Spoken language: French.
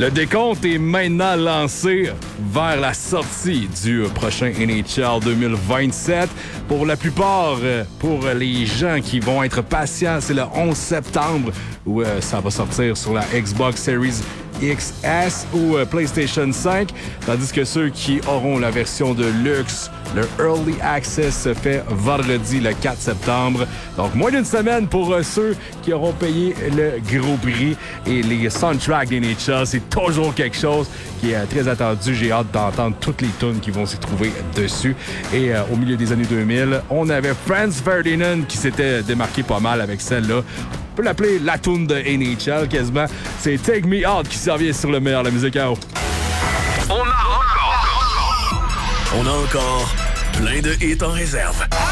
Le décompte est maintenant lancé vers la sortie du prochain NHL 2027. Pour la plupart, pour les gens qui vont être patients, c'est le 11 septembre où ça va sortir sur la Xbox Series XS ou PlayStation 5, tandis que ceux qui auront la version de luxe, le Early Access se fait vendredi le 4 septembre. Donc, moins d'une semaine pour ceux qui auront payé le gros prix. Et les soundtracks des NHL, c'est toujours quelque chose qui est très attendu. J'ai hâte d'entendre toutes les tunes qui vont s'y trouver dessus. Et au milieu des années 2000, on avait Franz Ferdinand qui s'était démarqué pas mal avec celle-là. On peut l'appeler la tune de NHL quasiment. C'est Take Me Out qui s'en vient sur le meilleur de la musique à eau. On a encore plein de hits en réserve.